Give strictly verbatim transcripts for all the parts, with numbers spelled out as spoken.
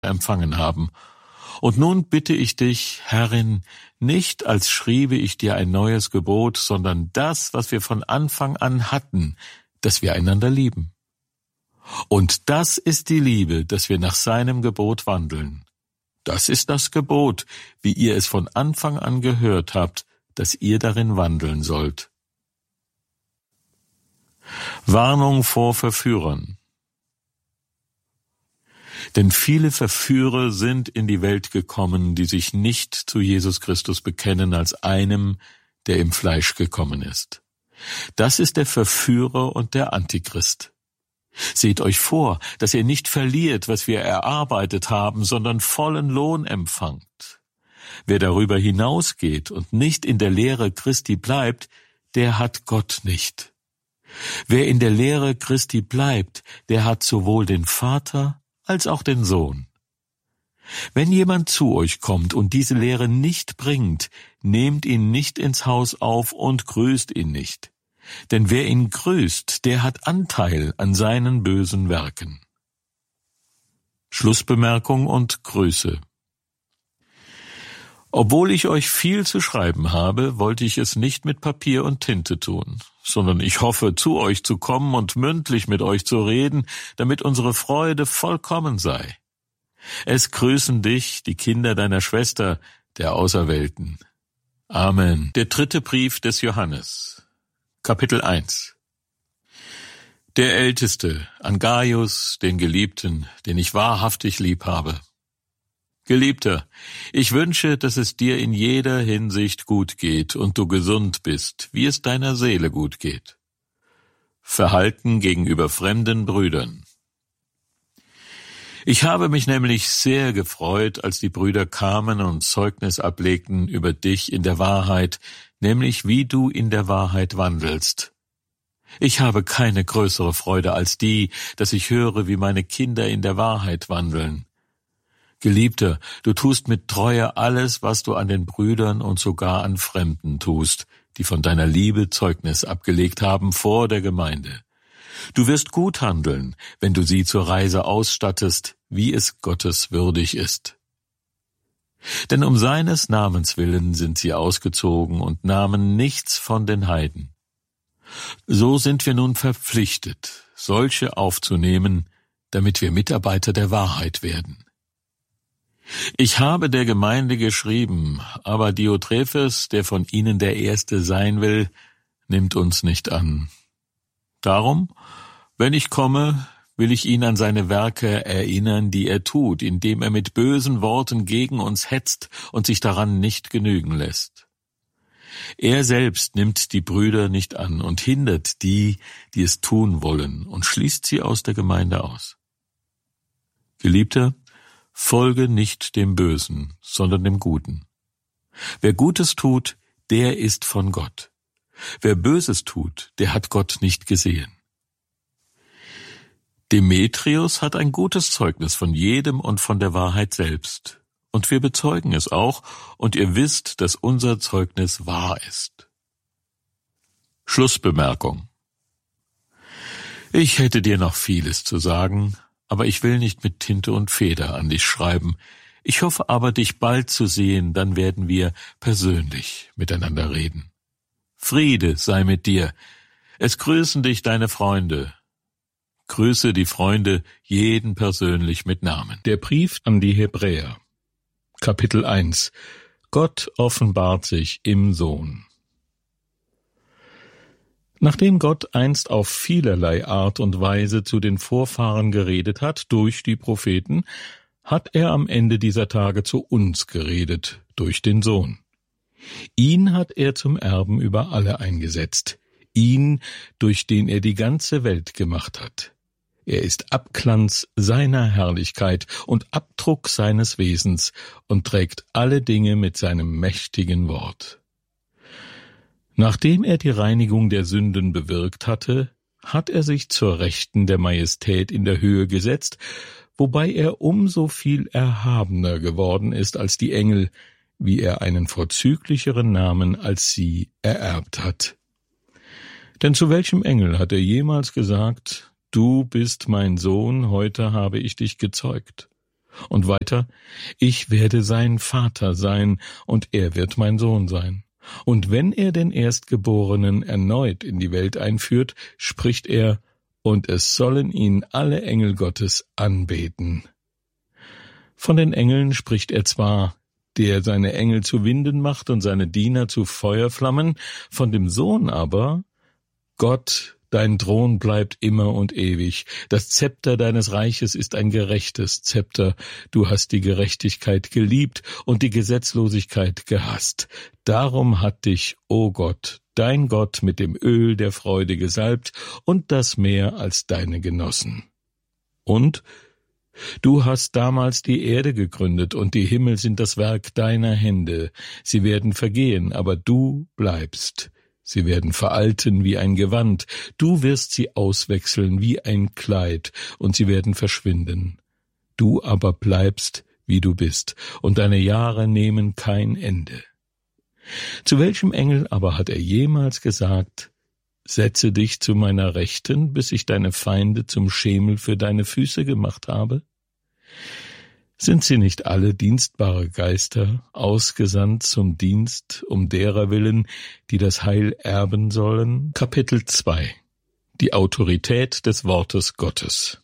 empfangen haben. Und nun bitte ich dich, Herrin, nicht als schriebe ich dir ein neues Gebot, sondern das, was wir von Anfang an hatten, dass wir einander lieben. Und das ist die Liebe, dass wir nach seinem Gebot wandeln. Das ist das Gebot, wie ihr es von Anfang an gehört habt, dass ihr darin wandeln sollt. Warnung vor Verführern. Denn viele Verführer sind in die Welt gekommen, die sich nicht zu Jesus Christus bekennen als einem, der im Fleisch gekommen ist. Das ist der Verführer und der Antichrist. Seht euch vor, dass ihr nicht verliert, was wir erarbeitet haben, sondern vollen Lohn empfangt. Wer darüber hinausgeht und nicht in der Lehre Christi bleibt, der hat Gott nicht. Wer in der Lehre Christi bleibt, der hat sowohl den Vater als auch den Sohn. Wenn jemand zu euch kommt und diese Lehre nicht bringt, nehmt ihn nicht ins Haus auf und grüßt ihn nicht. Denn wer ihn grüßt, der hat Anteil an seinen bösen Werken. Schlussbemerkung und Grüße. Obwohl ich euch viel zu schreiben habe, wollte ich es nicht mit Papier und Tinte tun, sondern ich hoffe, zu euch zu kommen und mündlich mit euch zu reden, damit unsere Freude vollkommen sei. Es grüßen dich die Kinder deiner Schwester, der Auserwählten. Amen. Der dritte Brief des Johannes, Kapitel eins. Der Älteste, an Gaius, den Geliebten, den ich wahrhaftig lieb habe. Geliebter, ich wünsche, dass es dir in jeder Hinsicht gut geht und du gesund bist, wie es deiner Seele gut geht. Verhalten gegenüber fremden Brüdern. Ich habe mich nämlich sehr gefreut, als die Brüder kamen und Zeugnis ablegten über dich in der Wahrheit, nämlich wie du in der Wahrheit wandelst. Ich habe keine größere Freude als die, dass ich höre, wie meine Kinder in der Wahrheit wandeln. Geliebter, du tust mit Treue alles, was du an den Brüdern und sogar an Fremden tust, die von deiner Liebe Zeugnis abgelegt haben vor der Gemeinde. Du wirst gut handeln, wenn du sie zur Reise ausstattest, wie es Gottes würdig ist. Denn um seines Namens willen sind sie ausgezogen und nahmen nichts von den Heiden. So sind wir nun verpflichtet, solche aufzunehmen, damit wir Mitarbeiter der Wahrheit werden. Ich habe der Gemeinde geschrieben, aber Diotrephes, der von ihnen der Erste sein will, nimmt uns nicht an. Darum, wenn ich komme, will ich ihn an seine Werke erinnern, die er tut, indem er mit bösen Worten gegen uns hetzt und sich daran nicht genügen lässt. Er selbst nimmt die Brüder nicht an und hindert die, die es tun wollen, und schließt sie aus der Gemeinde aus. Geliebter, folge nicht dem Bösen, sondern dem Guten. Wer Gutes tut, der ist von Gott. Wer Böses tut, der hat Gott nicht gesehen. Demetrius hat ein gutes Zeugnis von jedem und von der Wahrheit selbst. Und wir bezeugen es auch, und ihr wisst, dass unser Zeugnis wahr ist. Schlussbemerkung. Ich hätte dir noch vieles zu sagen, aber ich will nicht mit Tinte und Feder an dich schreiben. Ich hoffe aber, dich bald zu sehen, dann werden wir persönlich miteinander reden. Friede sei mit dir. Es grüßen dich deine Freunde. Grüße die Freunde, jeden persönlich mit Namen. Der Brief an die Hebräer, Kapitel eins. Gott offenbart sich im Sohn. Nachdem Gott einst auf vielerlei Art und Weise zu den Vorfahren geredet hat, durch die Propheten, hat er am Ende dieser Tage zu uns geredet, durch den Sohn. Ihn hat er zum Erben über alle eingesetzt, ihn, durch den er die ganze Welt gemacht hat. Er ist Abglanz seiner Herrlichkeit und Abdruck seines Wesens und trägt alle Dinge mit seinem mächtigen Wort. Nachdem er die Reinigung der Sünden bewirkt hatte, hat er sich zur Rechten der Majestät in der Höhe gesetzt, wobei er umso viel erhabener geworden ist als die Engel, wie er einen vorzüglicheren Namen als sie ererbt hat. Denn zu welchem Engel hat er jemals gesagt: Du bist mein Sohn, heute habe ich dich gezeugt? Und weiter, ich werde sein Vater sein, und er wird mein Sohn sein. Und wenn er den Erstgeborenen erneut in die Welt einführt, spricht er, und es sollen ihn alle Engel Gottes anbeten. Von den Engeln spricht er zwar, der seine Engel zu Winden macht und seine Diener zu Feuerflammen, von dem Sohn aber, Gott, dein Thron bleibt immer und ewig, das Zepter deines Reiches ist ein gerechtes Zepter, du hast die Gerechtigkeit geliebt und die Gesetzlosigkeit gehasst. Darum hat dich, o Gott, dein Gott mit dem Öl der Freude gesalbt und das mehr als deine Genossen. Und du hast damals die Erde gegründet, und die Himmel sind das Werk deiner Hände. Sie werden vergehen, aber du bleibst. Sie werden veralten wie ein Gewand. Du wirst sie auswechseln wie ein Kleid, und sie werden verschwinden. Du aber bleibst, wie du bist, und deine Jahre nehmen kein Ende. Zu welchem Engel aber hat er jemals gesagt, setze dich zu meiner Rechten, bis ich deine Feinde zum Schemel für deine Füße gemacht habe? Sind sie nicht alle dienstbare Geister, ausgesandt zum Dienst, um derer willen, die das Heil erben sollen? Kapitel zwei. Die Autorität des Wortes Gottes.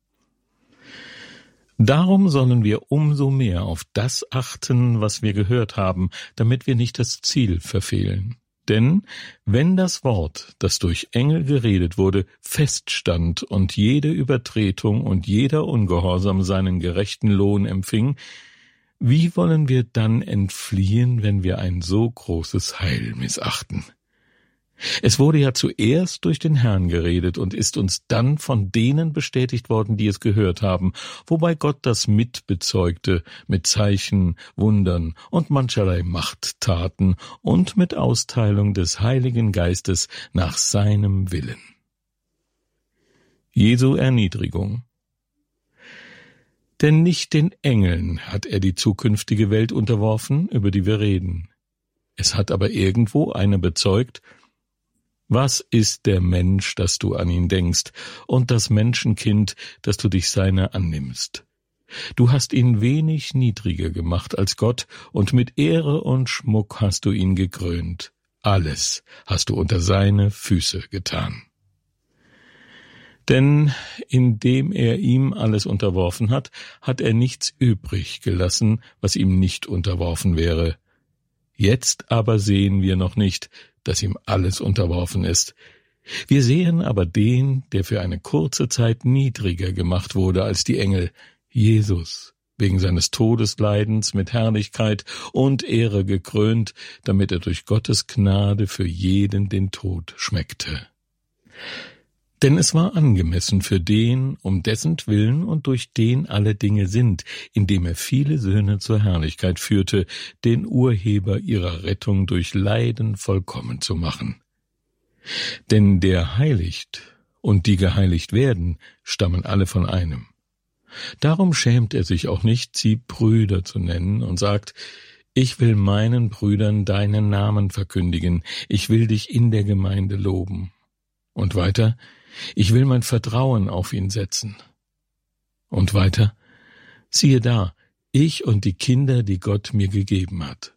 Darum sollen wir umso mehr auf das achten, was wir gehört haben, damit wir nicht das Ziel verfehlen. Denn wenn das Wort, das durch Engel geredet wurde, feststand und jede Übertretung und jeder Ungehorsam seinen gerechten Lohn empfing, wie wollen wir dann entfliehen, wenn wir ein so großes Heil missachten? Es wurde ja zuerst durch den Herrn geredet und ist uns dann von denen bestätigt worden, die es gehört haben, wobei Gott das mitbezeugte mit Zeichen, Wundern und mancherlei Machttaten und mit Austeilung des Heiligen Geistes nach seinem Willen. Jesu Erniedrigung. Denn nicht den Engeln hat er die zukünftige Welt unterworfen, über die wir reden. Es hat aber irgendwo einer bezeugt, was ist der Mensch, dass du an ihn denkst, und das Menschenkind, dass du dich seiner annimmst? Du hast ihn wenig niedriger gemacht als Gott, und mit Ehre und Schmuck hast du ihn gekrönt. Alles hast du unter seine Füße getan. Denn indem er ihm alles unterworfen hat, hat er nichts übrig gelassen, was ihm nicht unterworfen wäre. Jetzt aber sehen wir noch nicht, dass ihm alles unterworfen ist. Wir sehen aber den, der für eine kurze Zeit niedriger gemacht wurde als die Engel, Jesus, wegen seines Todesleidens mit Herrlichkeit und Ehre gekrönt, damit er durch Gottes Gnade für jeden den Tod schmeckte. Denn es war angemessen für den, um dessentwillen und durch den alle Dinge sind, indem er viele Söhne zur Herrlichkeit führte, den Urheber ihrer Rettung durch Leiden vollkommen zu machen. Denn der heiligt und die geheiligt werden, stammen alle von einem. Darum schämt er sich auch nicht, sie Brüder zu nennen, und sagt, ich will meinen Brüdern deinen Namen verkündigen, ich will dich in der Gemeinde loben. Und weiter, ich will mein Vertrauen auf ihn setzen. Und weiter, siehe da, ich und die Kinder, die Gott mir gegeben hat.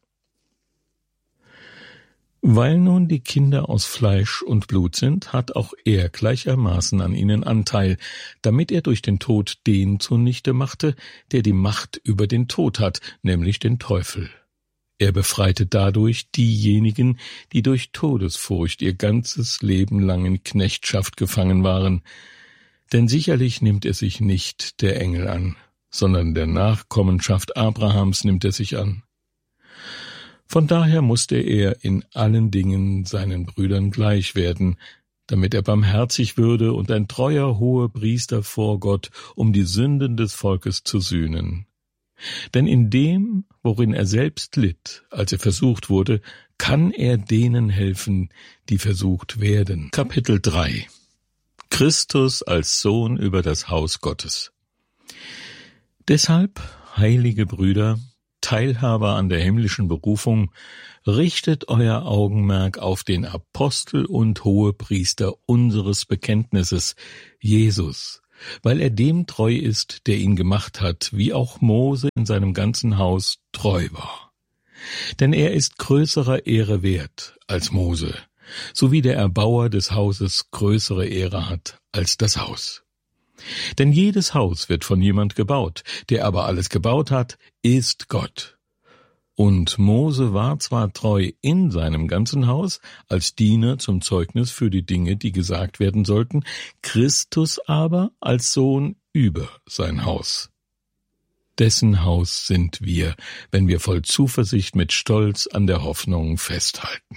Weil nun die Kinder aus Fleisch und Blut sind, hat auch er gleichermaßen an ihnen Anteil, damit er durch den Tod den zunichte machte, der die Macht über den Tod hat, nämlich den Teufel. Er befreite dadurch diejenigen, die durch Todesfurcht ihr ganzes Leben lang in Knechtschaft gefangen waren. Denn sicherlich nimmt er sich nicht der Engel an, sondern der Nachkommenschaft Abrahams nimmt er sich an. Von daher musste er in allen Dingen seinen Brüdern gleich werden, damit er barmherzig würde und ein treuer Hohepriester vor Gott, um die Sünden des Volkes zu sühnen. Denn in dem, worin er selbst litt, als er versucht wurde, kann er denen helfen, die versucht werden. Kapitel drei. Christus als Sohn über das Haus Gottes. Deshalb, heilige Brüder, Teilhaber an der himmlischen Berufung, richtet euer Augenmerk auf den Apostel und Hohepriester unseres Bekenntnisses, Jesus, weil er dem treu ist, der ihn gemacht hat, wie auch Mose in seinem ganzen Haus treu war. Denn er ist größerer Ehre wert als Mose, so wie der Erbauer des Hauses größere Ehre hat als das Haus. Denn jedes Haus wird von jemand gebaut, der aber alles gebaut hat, ist Gott. Und Mose war zwar treu in seinem ganzen Haus, als Diener zum Zeugnis für die Dinge, die gesagt werden sollten, Christus aber als Sohn über sein Haus. Dessen Haus sind wir, wenn wir voll Zuversicht mit Stolz an der Hoffnung festhalten.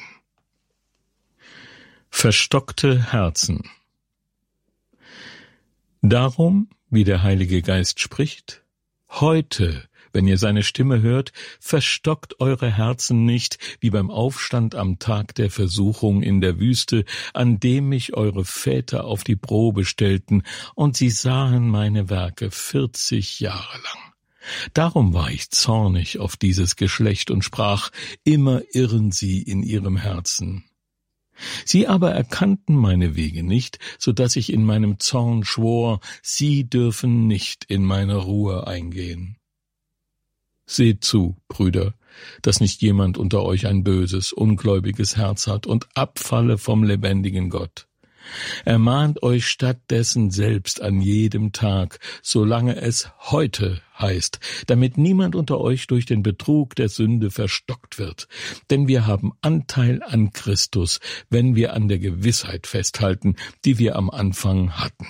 Verstockte Herzen. Darum, wie der Heilige Geist spricht, heute, wenn ihr seine Stimme hört, verstockt eure Herzen nicht, wie beim Aufstand am Tag der Versuchung in der Wüste, an dem mich eure Väter auf die Probe stellten, und sie sahen meine Werke vierzig Jahre lang. Darum war ich zornig auf dieses Geschlecht und sprach, immer irren sie in ihrem Herzen. Sie aber erkannten meine Wege nicht, so dass ich in meinem Zorn schwor, sie dürfen nicht in meine Ruhe eingehen. Seht zu, Brüder, dass nicht jemand unter euch ein böses, ungläubiges Herz hat und abfalle vom lebendigen Gott. Ermahnt euch stattdessen selbst an jedem Tag, solange es heute heißt, damit niemand unter euch durch den Betrug der Sünde verstockt wird. Denn wir haben Anteil an Christus, wenn wir an der Gewissheit festhalten, die wir am Anfang hatten.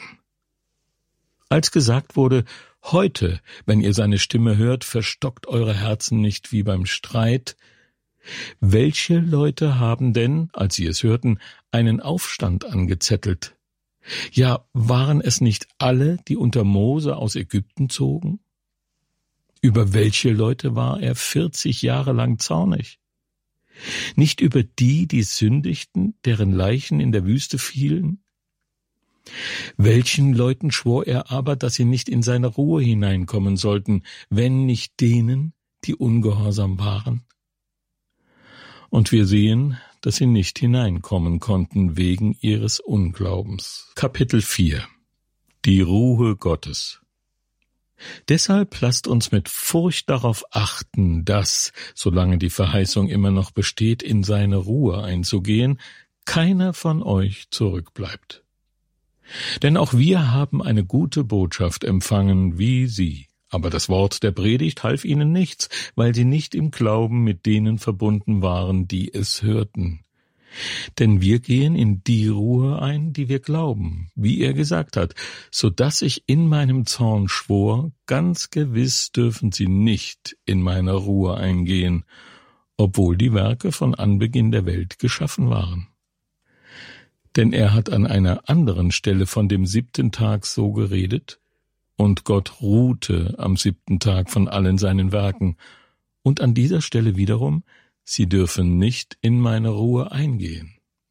Als gesagt wurde, heute, wenn ihr seine Stimme hört, verstockt eure Herzen nicht wie beim Streit. Welche Leute haben denn, als sie es hörten, einen Aufstand angezettelt? Ja, waren es nicht alle, die unter Mose aus Ägypten zogen? Über welche Leute war er vierzig Jahre lang zornig? Nicht über die, die sündigten, deren Leichen in der Wüste fielen? Welchen Leuten schwor er aber, dass sie nicht in seine Ruhe hineinkommen sollten, wenn nicht denen, die ungehorsam waren? Und wir sehen, dass sie nicht hineinkommen konnten wegen ihres Unglaubens. Kapitel vier. Die Ruhe Gottes. Deshalb lasst uns mit Furcht darauf achten, dass, solange die Verheißung immer noch besteht, in seine Ruhe einzugehen, keiner von euch zurückbleibt. Denn auch wir haben eine gute Botschaft empfangen wie sie. Aber das Wort der Predigt half ihnen nichts, weil sie nicht im Glauben mit denen verbunden waren, die es hörten. Denn wir gehen in die Ruhe ein, die wir glauben, wie er gesagt hat, so dass ich in meinem Zorn schwor, ganz gewiss dürfen sie nicht in meine Ruhe eingehen, obwohl die Werke von Anbeginn der Welt geschaffen waren. Denn er hat an einer anderen Stelle von dem siebten Tag so geredet, und Gott ruhte am siebten Tag von allen seinen Werken. Und an dieser Stelle wiederum, sie dürfen nicht in meine Ruhe eingehen.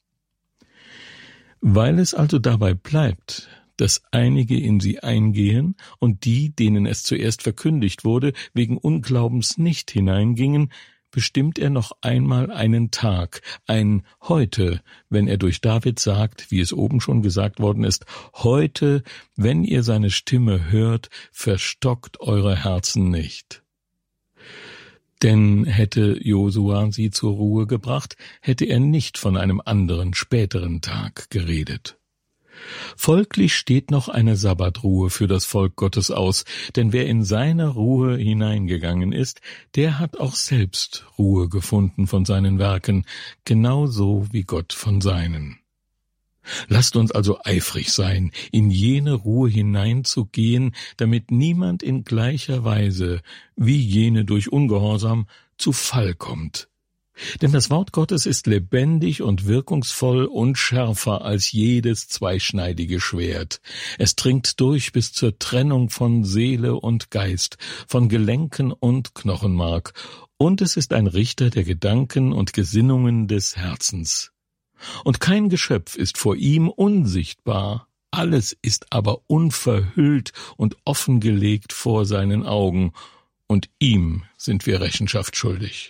Weil es also dabei bleibt, dass einige in sie eingehen und die, denen es zuerst verkündigt wurde, wegen Unglaubens nicht hineingingen, bestimmt er noch einmal einen Tag, ein Heute, wenn er durch David sagt, wie es oben schon gesagt worden ist, heute, wenn ihr seine Stimme hört, verstockt eure Herzen nicht. Denn hätte Josua sie zur Ruhe gebracht, hätte er nicht von einem anderen, späteren Tag geredet. Folglich steht noch eine Sabbatruhe für das Volk Gottes aus, denn wer in seine Ruhe hineingegangen ist, der hat auch selbst Ruhe gefunden von seinen Werken, genauso wie Gott von seinen. Lasst uns also eifrig sein, in jene Ruhe hineinzugehen, damit niemand in gleicher Weise wie jene durch Ungehorsam zu Fall kommt. Denn das Wort Gottes ist lebendig und wirkungsvoll und schärfer als jedes zweischneidige Schwert. Es dringt durch bis zur Trennung von Seele und Geist, von Gelenken und Knochenmark, und es ist ein Richter der Gedanken und Gesinnungen des Herzens. Und kein Geschöpf ist vor ihm unsichtbar, alles ist aber unverhüllt und offengelegt vor seinen Augen, und ihm sind wir Rechenschaft schuldig.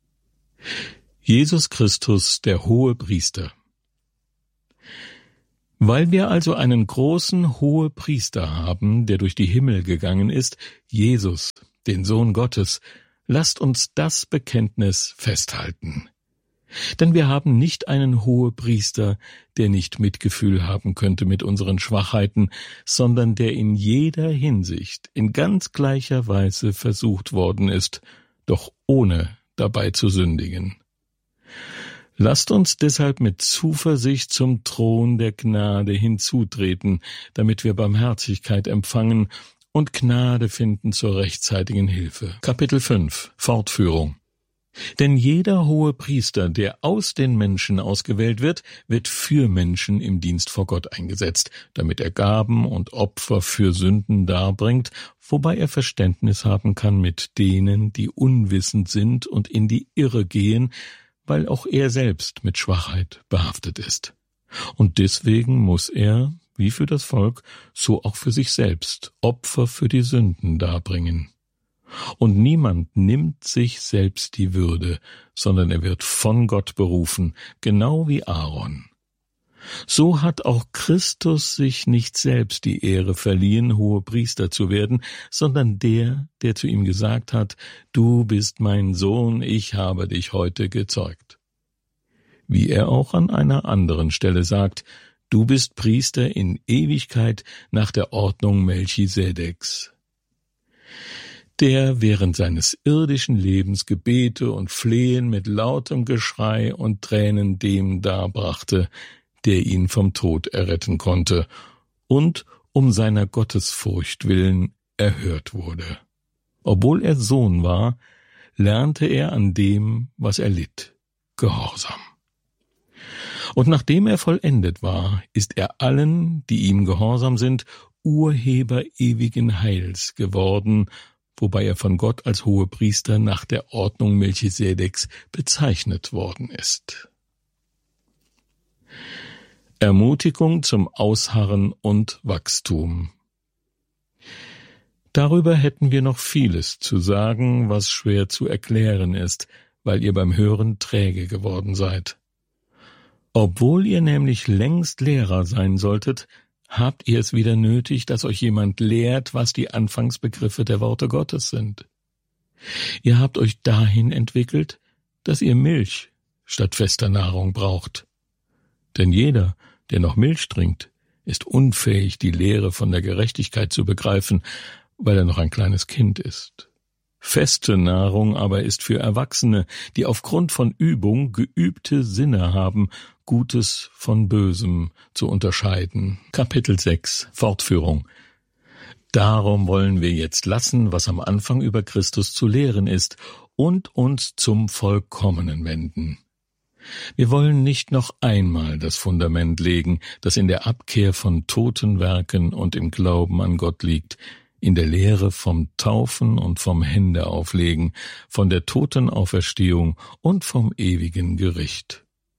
Jesus Christus, der hohe Priester. Weil wir also einen großen Hohepriester haben, der durch die Himmel gegangen ist, Jesus, den Sohn Gottes, lasst uns das Bekenntnis festhalten. Denn wir haben nicht einen Hohepriester, der nicht Mitgefühl haben könnte mit unseren Schwachheiten, sondern der in jeder Hinsicht in ganz gleicher Weise versucht worden ist, doch ohne dabei zu sündigen. Lasst uns deshalb mit Zuversicht zum Thron der Gnade hinzutreten, damit wir Barmherzigkeit empfangen und Gnade finden zur rechtzeitigen Hilfe. Kapitel fünf. Fortführung. Denn jeder hohe Priester, der aus den Menschen ausgewählt wird, wird für Menschen im Dienst vor Gott eingesetzt, damit er Gaben und Opfer für Sünden darbringt, wobei er Verständnis haben kann mit denen, die unwissend sind und in die Irre gehen, weil auch er selbst mit Schwachheit behaftet ist. Und deswegen muss er, wie für das Volk, so auch für sich selbst Opfer für die Sünden darbringen. Und niemand nimmt sich selbst die Würde, sondern er wird von Gott berufen, genau wie Aaron. So hat auch Christus sich nicht selbst die Ehre verliehen, Hohepriester zu werden, sondern der, der zu ihm gesagt hat, »Du bist mein Sohn, ich habe dich heute gezeugt.« Wie er auch an einer anderen Stelle sagt, »Du bist Priester in Ewigkeit nach der Ordnung Melchisedeks«, der während seines irdischen Lebens Gebete und Flehen mit lautem Geschrei und Tränen dem darbrachte, der ihn vom Tod erretten konnte und um seiner Gottesfurcht willen erhört wurde. Obwohl er Sohn war, lernte er an dem, was er litt, Gehorsam. Und nachdem er vollendet war, ist er allen, die ihm gehorsam sind, Urheber ewigen Heils geworden, wobei er von Gott als Hohepriester nach der Ordnung Melchisedeks bezeichnet worden ist. Ermutigung zum Ausharren und Wachstum. Darüber hätten wir noch vieles zu sagen, was schwer zu erklären ist, weil ihr beim Hören träge geworden seid. Obwohl ihr nämlich längst Lehrer sein solltet, habt ihr es wieder nötig, dass euch jemand lehrt, was die Anfangsbegriffe der Worte Gottes sind. Ihr habt euch dahin entwickelt, dass ihr Milch statt fester Nahrung braucht. Denn jeder, der noch Milch trinkt, ist unfähig, die Lehre von der Gerechtigkeit zu begreifen, weil er noch ein kleines Kind ist. Feste Nahrung aber ist für Erwachsene, die aufgrund von Übung geübte Sinne haben, Gutes von Bösem zu unterscheiden. Kapitel sechs. Fortführung. Darum wollen wir jetzt lassen, was am Anfang über Christus zu lehren ist, und uns zum Vollkommenen wenden. Wir wollen nicht noch einmal das Fundament legen, das in der Abkehr von toten Werken und im Glauben an Gott liegt, in der Lehre vom Taufen und vom Händeauflegen, von der Totenauferstehung und vom ewigen Gericht.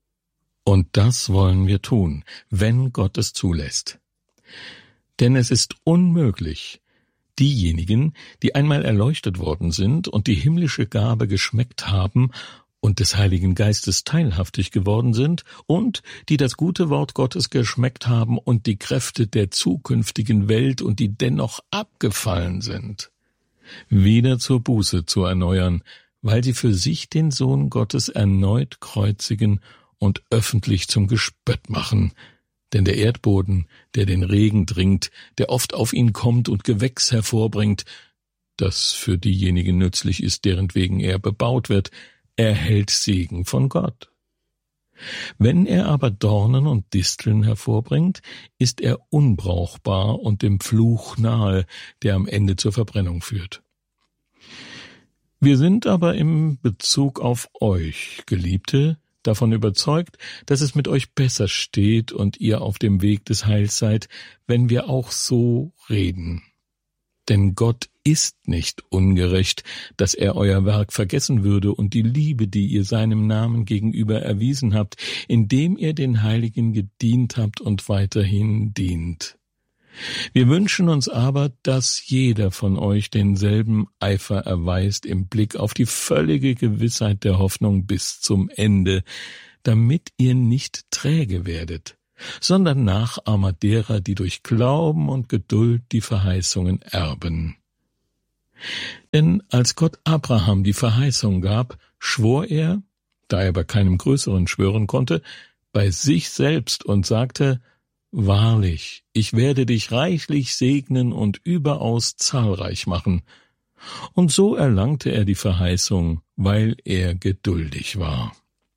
Und das wollen wir tun, wenn Gott es zulässt. Denn es ist unmöglich, diejenigen, die einmal erleuchtet worden sind und die himmlische Gabe geschmeckt haben und des Heiligen Geistes teilhaftig geworden sind und die das gute Wort Gottes geschmeckt haben und die Kräfte der zukünftigen Welt und die dennoch abgefallen sind, wieder zur Buße zu erneuern, weil sie für sich den Sohn Gottes erneut kreuzigen und öffentlich zum Gespött machen. Denn der Erdboden, der den Regen dringt, der oft auf ihn kommt und Gewächs hervorbringt, das für diejenigen nützlich ist, deren wegen er bebaut wird, erhält Segen von Gott. Wenn er aber Dornen und Disteln hervorbringt, ist er unbrauchbar und dem Fluch nahe, der am Ende zur Verbrennung führt. Wir sind aber im Bezug auf euch, Geliebte, davon überzeugt, dass es mit euch besser steht und ihr auf dem Weg des Heils seid, wenn wir auch so reden. Denn Gott ist nicht ungerecht, dass er euer Werk vergessen würde und die Liebe, die ihr seinem Namen gegenüber erwiesen habt, indem ihr den Heiligen gedient habt und weiterhin dient. Wir wünschen uns aber, dass jeder von euch denselben Eifer erweist im Blick auf die völlige Gewissheit der Hoffnung bis zum Ende, damit ihr nicht träge werdet, sondern Nachahmer derer, die durch Glauben und Geduld die Verheißungen erben. Denn als Gott Abraham die Verheißung gab, schwor er, da er bei keinem Größeren schwören konnte, bei sich selbst und sagte: Wahrlich, ich werde dich reichlich segnen und überaus zahlreich machen. Und so erlangte er die Verheißung, weil er geduldig war.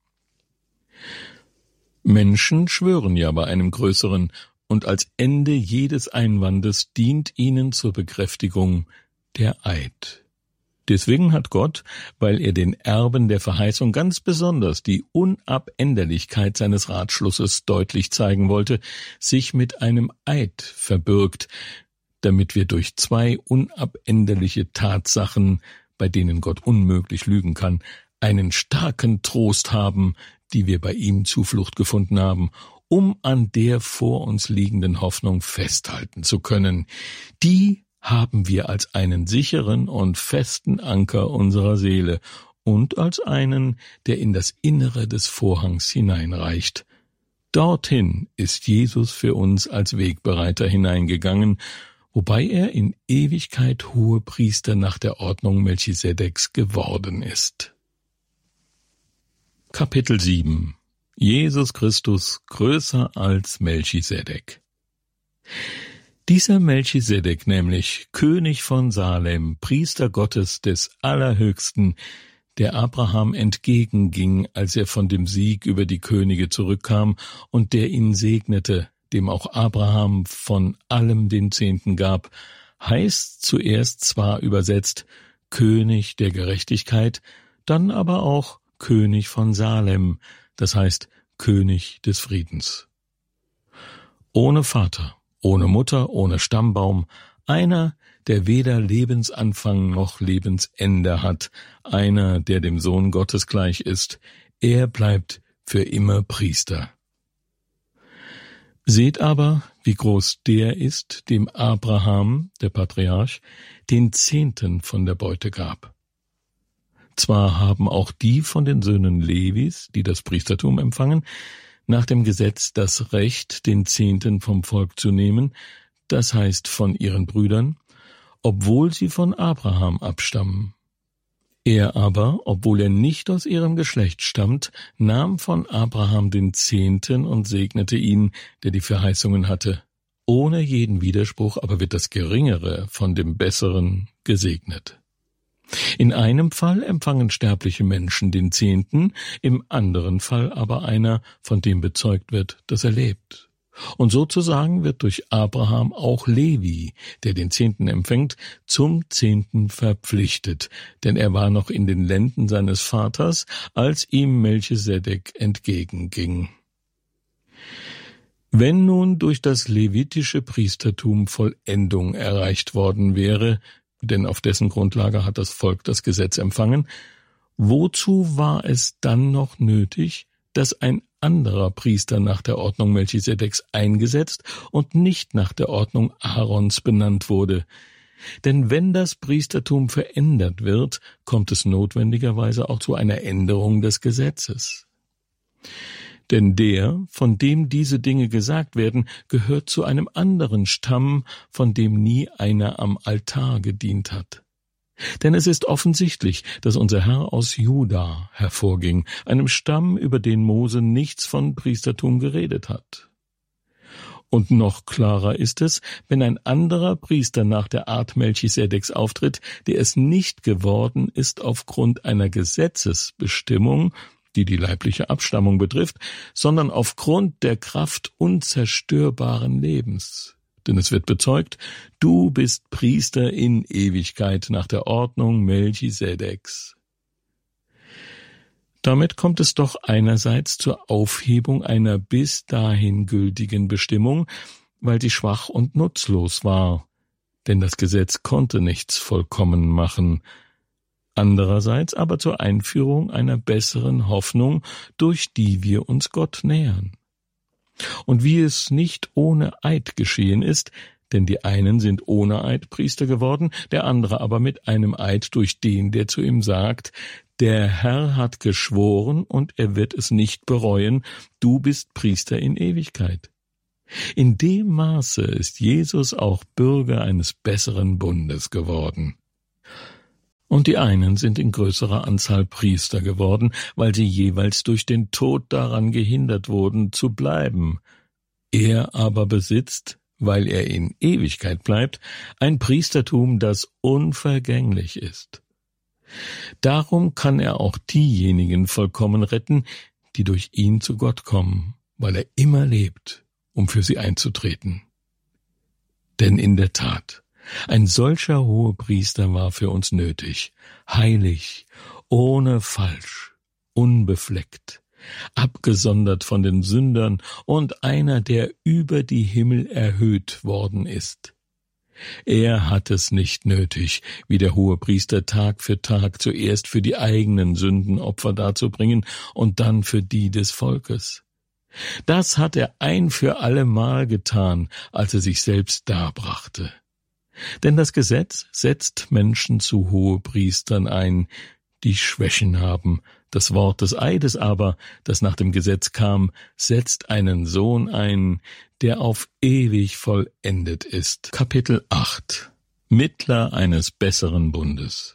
Menschen schwören ja bei einem Größeren, und als Ende jedes Einwandes dient ihnen zur Bekräftigung der Eid. Deswegen hat Gott, weil er den Erben der Verheißung ganz besonders die Unabänderlichkeit seines Ratschlusses deutlich zeigen wollte, sich mit einem Eid verbürgt, damit wir durch zwei unabänderliche Tatsachen, bei denen Gott unmöglich lügen kann, einen starken Trost haben, die wir bei ihm Zuflucht gefunden haben, um an der vor uns liegenden Hoffnung festhalten zu können. Die haben wir als einen sicheren und festen Anker unserer Seele und als einen, der in das Innere des Vorhangs hineinreicht. Dorthin ist Jesus für uns als Wegbereiter hineingegangen, wobei er in Ewigkeit Hohepriester nach der Ordnung Melchisedeks geworden ist. Kapitel sieben. Jesus Christus größer als Melchisedek. Dieser Melchisedek nämlich, König von Salem, Priester Gottes des Allerhöchsten, der Abraham entgegenging, als er von dem Sieg über die Könige zurückkam und der ihn segnete, dem auch Abraham von allem den Zehnten gab, heißt zuerst zwar übersetzt König der Gerechtigkeit, dann aber auch König von Salem, das heißt König des Friedens. Ohne Vater, ohne Mutter, ohne Stammbaum, einer, der weder Lebensanfang noch Lebensende hat, einer, der dem Sohn Gottes gleich ist, er bleibt für immer Priester. Seht aber, wie groß der ist, dem Abraham, der Patriarch, den Zehnten von der Beute gab. Zwar haben auch die von den Söhnen Levis, die das Priestertum empfangen, nach dem Gesetz das Recht, den Zehnten vom Volk zu nehmen, das heißt von ihren Brüdern, obwohl sie von Abraham abstammen. Er aber, obwohl er nicht aus ihrem Geschlecht stammt, nahm von Abraham den Zehnten und segnete ihn, der die Verheißungen hatte. Ohne jeden Widerspruch aber wird das Geringere von dem Besseren gesegnet. In einem Fall empfangen sterbliche Menschen den Zehnten, im anderen Fall aber einer, von dem bezeugt wird, dass er lebt. Und sozusagen wird durch Abraham auch Levi, der den Zehnten empfängt, zum Zehnten verpflichtet, denn er war noch in den Lenden seines Vaters, als ihm Melchisedek entgegenging. Wenn nun durch das levitische Priestertum Vollendung erreicht worden wäre, denn auf dessen Grundlage hat das Volk das Gesetz empfangen, wozu war es dann noch nötig, dass ein anderer Priester nach der Ordnung Melchisedeks eingesetzt und nicht nach der Ordnung Aarons benannt wurde? Denn wenn das Priestertum verändert wird, kommt es notwendigerweise auch zu einer Änderung des Gesetzes. Denn der, von dem diese Dinge gesagt werden, gehört zu einem anderen Stamm, von dem nie einer am Altar gedient hat. Denn es ist offensichtlich, dass unser Herr aus Juda hervorging, einem Stamm, über den Mose nichts von Priestertum geredet hat. Und noch klarer ist es, wenn ein anderer Priester nach der Art Melchisedeks auftritt, der es nicht geworden ist aufgrund einer Gesetzesbestimmung, die die leibliche Abstammung betrifft, sondern aufgrund der Kraft unzerstörbaren Lebens. Denn es wird bezeugt, du bist Priester in Ewigkeit nach der Ordnung Melchisedeks. Damit kommt es doch einerseits zur Aufhebung einer bis dahin gültigen Bestimmung, weil sie schwach und nutzlos war, denn das Gesetz konnte nichts vollkommen machen. Andererseits aber zur Einführung einer besseren Hoffnung, durch die wir uns Gott nähern. Und wie es nicht ohne Eid geschehen ist, denn die einen sind ohne Eid Priester geworden, der andere aber mit einem Eid durch den, der zu ihm sagt, der Herr hat geschworen und er wird es nicht bereuen, du bist Priester in Ewigkeit. In dem Maße ist Jesus auch Bürger eines besseren Bundes geworden. Und die einen sind in größerer Anzahl Priester geworden, weil sie jeweils durch den Tod daran gehindert wurden, zu bleiben. Er aber besitzt, weil er in Ewigkeit bleibt, ein Priestertum, das unvergänglich ist. Darum kann er auch diejenigen vollkommen retten, die durch ihn zu Gott kommen, weil er immer lebt, um für sie einzutreten. Denn in der Tat, ein solcher Hohepriester war für uns nötig, heilig, ohne Falsch, unbefleckt, abgesondert von den Sündern und einer, der über die Himmel erhöht worden ist. Er hat es nicht nötig, wie der Hohepriester Tag für Tag zuerst für die eigenen Sünden Opfer darzubringen und dann für die des Volkes. Das hat er ein für allemal getan, als er sich selbst darbrachte. Denn das Gesetz setzt Menschen zu Hohepriestern ein, die Schwächen haben. Das Wort des Eides aber, das nach dem Gesetz kam, setzt einen Sohn ein, der auf ewig vollendet ist. Kapitel acht. Mittler eines besseren Bundes.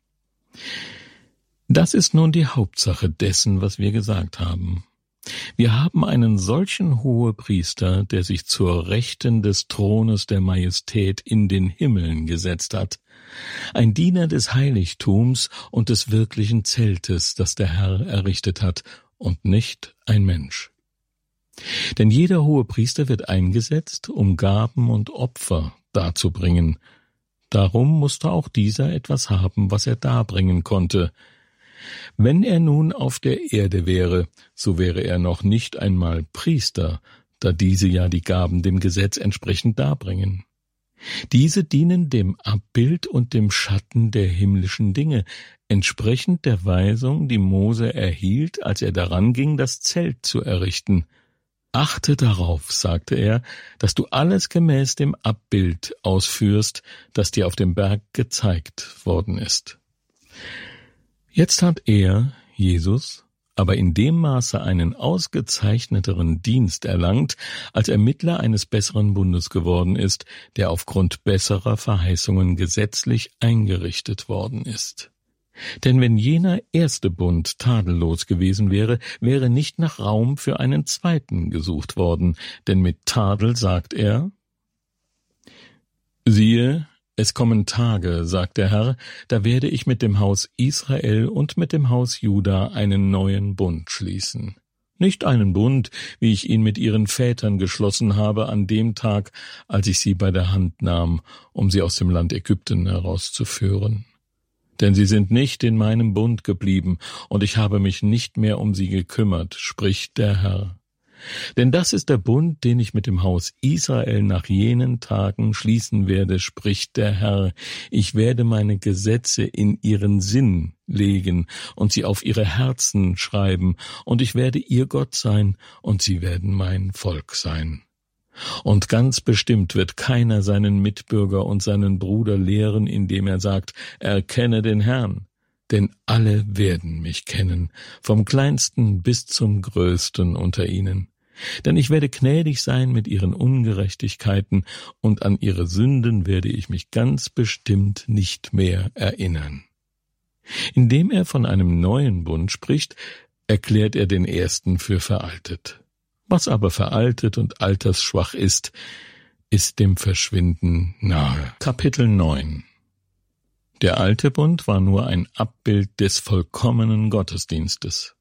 Das ist nun die Hauptsache dessen, was wir gesagt haben. Wir haben einen solchen Hohepriester, der sich zur Rechten des Thrones der Majestät in den Himmeln gesetzt hat, ein Diener des Heiligtums und des wirklichen Zeltes, das der Herr errichtet hat, und nicht ein Mensch. Denn jeder Hohepriester wird eingesetzt, um Gaben und Opfer darzubringen. Darum musste auch dieser etwas haben, was er darbringen konnte. Wenn er nun auf der Erde wäre, so wäre er noch nicht einmal Priester, da diese ja die Gaben dem Gesetz entsprechend darbringen. Diese dienen dem Abbild und dem Schatten der himmlischen Dinge, entsprechend der Weisung, die Mose erhielt, als er daran ging, das Zelt zu errichten. Achte darauf, sagte er, dass du alles gemäß dem Abbild ausführst, das dir auf dem Berg gezeigt worden ist. Jetzt hat er, Jesus, aber in dem Maße einen ausgezeichneteren Dienst erlangt, als Ermittler eines besseren Bundes geworden ist, der aufgrund besserer Verheißungen gesetzlich eingerichtet worden ist. Denn wenn jener erste Bund tadellos gewesen wäre, wäre nicht nach Raum für einen zweiten gesucht worden, denn mit Tadel sagt er, siehe, es kommen Tage, sagt der Herr, da werde ich mit dem Haus Israel und mit dem Haus Juda einen neuen Bund schließen. Nicht einen Bund, wie ich ihn mit ihren Vätern geschlossen habe an dem Tag, als ich sie bei der Hand nahm, um sie aus dem Land Ägypten herauszuführen. Denn sie sind nicht in meinem Bund geblieben, und ich habe mich nicht mehr um sie gekümmert, spricht der Herr. Denn das ist der Bund, den ich mit dem Haus Israel nach jenen Tagen schließen werde, spricht der Herr. Ich werde meine Gesetze in ihren Sinn legen und sie auf ihre Herzen schreiben, und ich werde ihr Gott sein, und sie werden mein Volk sein. Und ganz bestimmt wird keiner seinen Mitbürger und seinen Bruder lehren, indem er sagt, erkenne den Herrn. Denn alle werden mich kennen, vom Kleinsten bis zum Größten unter ihnen. Denn ich werde gnädig sein mit ihren Ungerechtigkeiten, und an ihre Sünden werde ich mich ganz bestimmt nicht mehr erinnern. Indem er von einem neuen Bund spricht, erklärt er den ersten für veraltet. Was aber veraltet und altersschwach ist, ist dem Verschwinden nahe. Kapitel neun. Der alte Bund war nur ein Abbild des vollkommenen Gottesdienstes.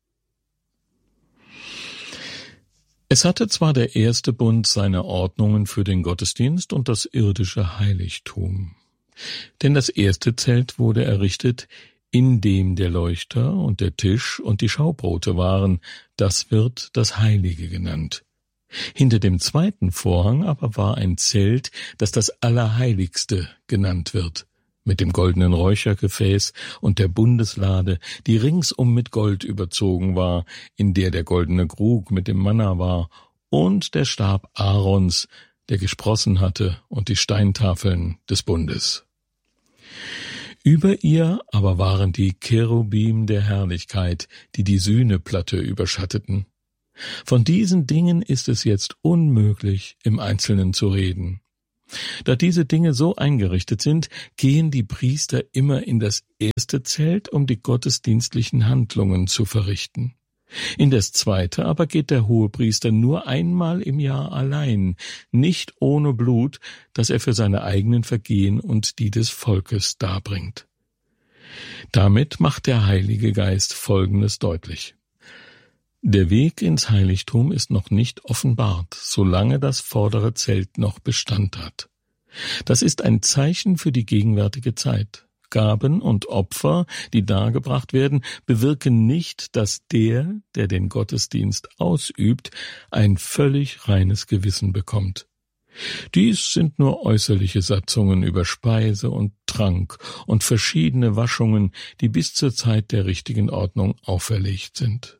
Es hatte zwar der erste Bund seine Ordnungen für den Gottesdienst und das irdische Heiligtum. Denn das erste Zelt wurde errichtet, in dem der Leuchter und der Tisch und die Schaubrote waren, das wird das Heilige genannt. Hinter dem zweiten Vorhang aber war ein Zelt, das das Allerheiligste genannt wird, mit dem goldenen Räuchergefäß und der Bundeslade, die ringsum mit Gold überzogen war, in der der goldene Krug mit dem Manna war, und der Stab Aarons, der gesprossen hatte, und die Steintafeln des Bundes. Über ihr aber waren die Cherubim der Herrlichkeit, die die Sühneplatte überschatteten. Von diesen Dingen ist es jetzt unmöglich, im Einzelnen zu reden. Da diese Dinge so eingerichtet sind, gehen die Priester immer in das erste Zelt, um die gottesdienstlichen Handlungen zu verrichten. In das zweite aber geht der Hohepriester nur einmal im Jahr allein, nicht ohne Blut, das er für seine eigenen Vergehen und die des Volkes darbringt. Damit macht der Heilige Geist Folgendes deutlich. Der Weg ins Heiligtum ist noch nicht offenbart, solange das vordere Zelt noch Bestand hat. Das ist ein Zeichen für die gegenwärtige Zeit. Gaben und Opfer, die dargebracht werden, bewirken nicht, dass der, der den Gottesdienst ausübt, ein völlig reines Gewissen bekommt. Dies sind nur äußerliche Satzungen über Speise und Trank und verschiedene Waschungen, die bis zur Zeit der richtigen Ordnung auferlegt sind.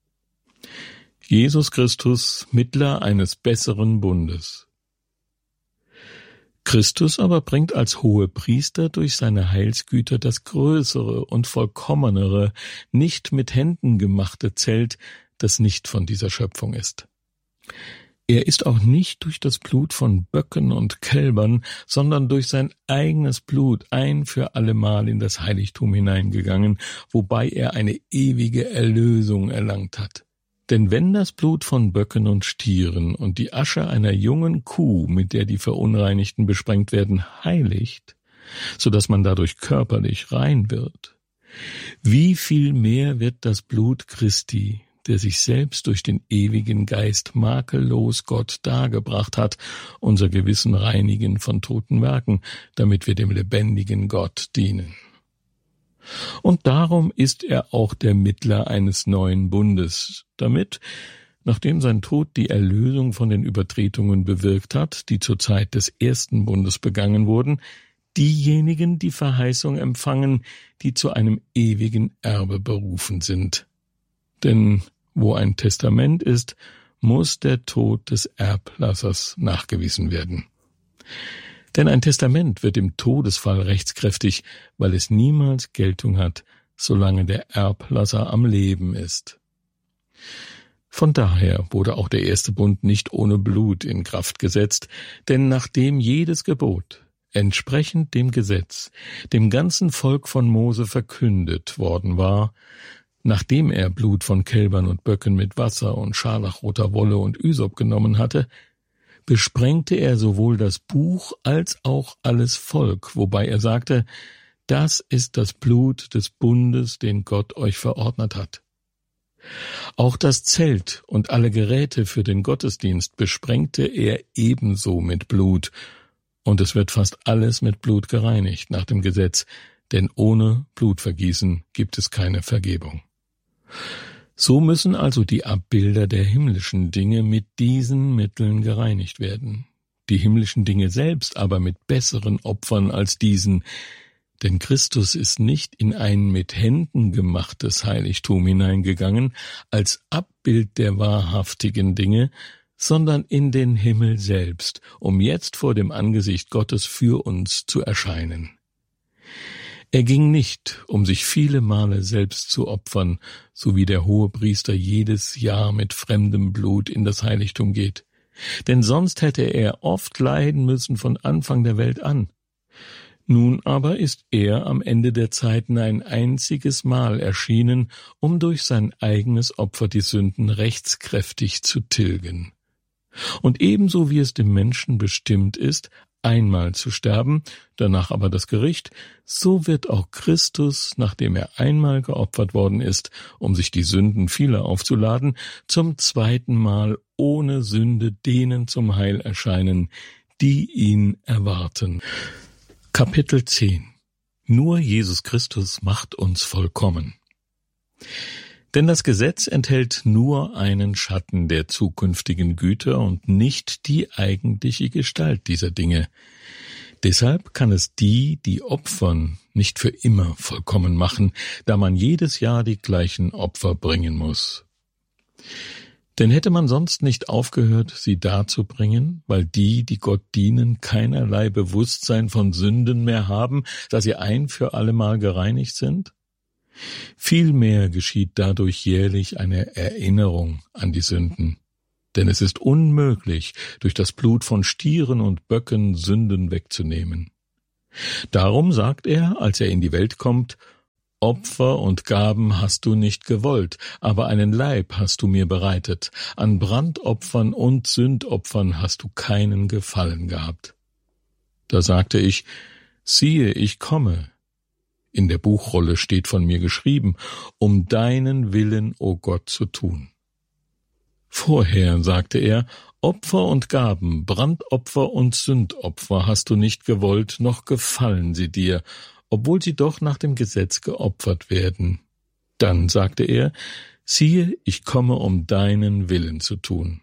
Jesus Christus, Mittler eines besseren Bundes. Christus aber bringt als Hohepriester durch seine Heilsgüter das größere und vollkommenere, nicht mit Händen gemachte Zelt, das nicht von dieser Schöpfung ist. Er ist auch nicht durch das Blut von Böcken und Kälbern, sondern durch sein eigenes Blut ein für allemal in das Heiligtum hineingegangen, wobei er eine ewige Erlösung erlangt hat. Denn wenn das Blut von Böcken und Stieren und die Asche einer jungen Kuh, mit der die Verunreinigten besprengt werden, heiligt, so dass man dadurch körperlich rein wird, wie viel mehr wird das Blut Christi, der sich selbst durch den ewigen Geist makellos Gott dargebracht hat, unser Gewissen reinigen von toten Werken, damit wir dem lebendigen Gott dienen. Und darum ist er auch der Mittler eines neuen Bundes, damit, nachdem sein Tod die Erlösung von den Übertretungen bewirkt hat, die zur Zeit des ersten Bundes begangen wurden, diejenigen die Verheißung empfangen, die zu einem ewigen Erbe berufen sind. Denn wo ein Testament ist, muss der Tod des Erblassers nachgewiesen werden. Denn ein Testament wird im Todesfall rechtskräftig, weil es niemals Geltung hat, solange der Erblasser am Leben ist. Von daher wurde auch der erste Bund nicht ohne Blut in Kraft gesetzt, denn nachdem jedes Gebot, entsprechend dem Gesetz, dem ganzen Volk von Mose verkündet worden war, nachdem er Blut von Kälbern und Böcken mit Wasser und scharlachroter Wolle und Ysop genommen hatte, besprengte er sowohl das Buch als auch alles Volk, wobei er sagte, das ist das Blut des Bundes, den Gott euch verordnet hat. Auch das Zelt und alle Geräte für den Gottesdienst besprengte er ebenso mit Blut, und es wird fast alles mit Blut gereinigt nach dem Gesetz, denn ohne Blutvergießen gibt es keine Vergebung. So müssen also die Abbilder der himmlischen Dinge mit diesen Mitteln gereinigt werden, die himmlischen Dinge selbst aber mit besseren Opfern als diesen, denn Christus ist nicht in ein mit Händen gemachtes Heiligtum hineingegangen als Abbild der wahrhaftigen Dinge, sondern in den Himmel selbst, um jetzt vor dem Angesicht Gottes für uns zu erscheinen. Er ging nicht, um sich viele Male selbst zu opfern, so wie der Hohepriester jedes Jahr mit fremdem Blut in das Heiligtum geht. Denn sonst hätte er oft leiden müssen von Anfang der Welt an. Nun aber ist er am Ende der Zeiten ein einziges Mal erschienen, um durch sein eigenes Opfer die Sünden rechtskräftig zu tilgen. Und ebenso wie es dem Menschen bestimmt ist, einmal zu sterben, danach aber das Gericht, so wird auch Christus, nachdem er einmal geopfert worden ist, um sich die Sünden vieler aufzuladen, zum zweiten Mal ohne Sünde denen zum Heil erscheinen, die ihn erwarten. Kapitel zehn. Nur Jesus Christus macht uns vollkommen. Denn das Gesetz enthält nur einen Schatten der zukünftigen Güter und nicht die eigentliche Gestalt dieser Dinge. Deshalb kann es die, die opfern, nicht für immer vollkommen machen, da man jedes Jahr die gleichen Opfer bringen muss. Denn hätte man sonst nicht aufgehört, sie darzubringen, weil die, die Gott dienen, keinerlei Bewusstsein von Sünden mehr haben, da sie ein für allemal gereinigt sind? Vielmehr geschieht dadurch jährlich eine Erinnerung an die Sünden. Denn es ist unmöglich, durch das Blut von Stieren und Böcken Sünden wegzunehmen. Darum sagt er, als er in die Welt kommt: Opfer und Gaben hast du nicht gewollt, aber einen Leib hast du mir bereitet. An Brandopfern und Sündopfern hast du keinen Gefallen gehabt. Da sagte ich: Siehe, ich komme. In der Buchrolle steht von mir geschrieben, um deinen Willen, o Gott, zu tun. Vorher, sagte er, Opfer und Gaben, Brandopfer und Sündopfer hast du nicht gewollt, noch gefallen sie dir, obwohl sie doch nach dem Gesetz geopfert werden. Dann sagte er, siehe, ich komme, um deinen Willen zu tun.